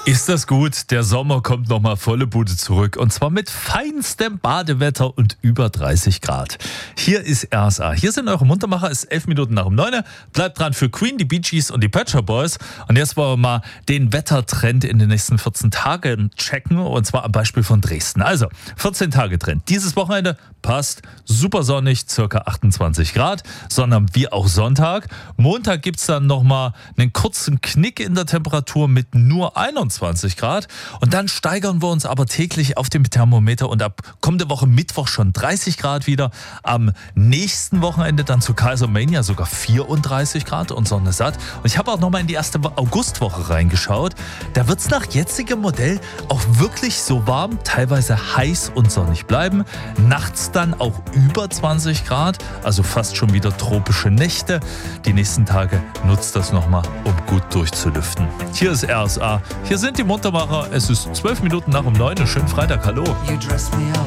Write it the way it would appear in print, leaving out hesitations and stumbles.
Ist das gut? Der Sommer kommt nochmal volle Bude zurück und zwar mit feinstem Badewetter und über 30 Grad. Hier ist RSA. Hier sind eure Muntermacher. Es ist 11 Minuten nach um 9. Bleibt dran für Queen, die Bee Gees und die Pet Shop Boys. Und jetzt wollen wir mal den Wettertrend in den nächsten 14 Tagen checken und zwar am Beispiel von Dresden. Also 14 Tage Trend. Dieses Wochenende passt super sonnig, circa 28 Grad, sondern wie auch Sonntag. Montag gibt es dann nochmal einen kurzen Knick in der Temperatur mit nur 21 Grad und dann steigern wir uns aber täglich auf dem Thermometer und ab kommende Woche Mittwoch schon 30 Grad wieder. Am nächsten Wochenende dann zu Kaisermania sogar 34 Grad und Sonne satt. Und ich habe auch nochmal in die erste Augustwoche reingeschaut. Da wird es nach jetzigem Modell auch wirklich so warm, teilweise heiß und sonnig bleiben. Nachts dann auch über 20 Grad, also fast schon wieder tropische Nächte. Die nächsten Tage nutzt das nochmal, um gut durchzulüften. Hier ist RSA. Hier sind die Muntermacher. Es ist 12 Minuten nach um 9. Schönen Freitag. Hallo.